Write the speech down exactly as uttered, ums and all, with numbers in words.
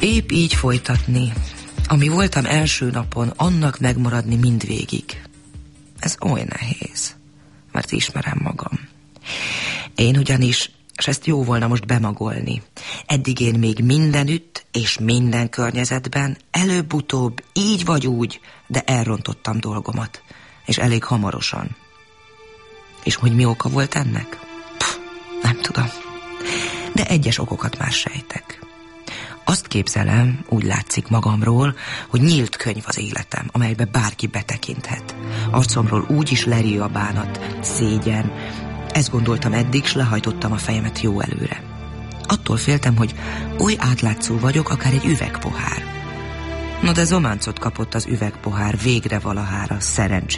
Épp így folytatni, ami voltam első napon, annak megmaradni mindvégig. Ez oly nehéz, mert ismerem magam. Én ugyanis, és ezt jó volna most bemagolni, eddig én még mindenütt és minden környezetben előbb-utóbb, így vagy úgy, de elrontottam dolgomat, és elég hamarosan. És hogy mi oka volt ennek? Pff, nem tudom. De egyes okokat már sejtek. Azt képzelem, úgy látszik magamról, hogy nyílt könyv az életem, amelybe bárki betekinthet. Arcomról úgy is lerjő a bánat, szégyen. Ezt gondoltam eddig, s lehajtottam a fejemet jó előre. Attól féltem, hogy oly átlátszó vagyok, akár egy üvegpohár. No de zománcot kapott az üvegpohár végre valahára, szerencsé.